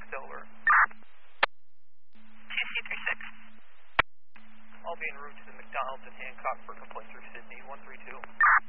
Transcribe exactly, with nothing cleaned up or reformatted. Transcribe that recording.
over. two C three six. I'll be en route to the McDonald's in Hancock for complaint through Sydney, one three two.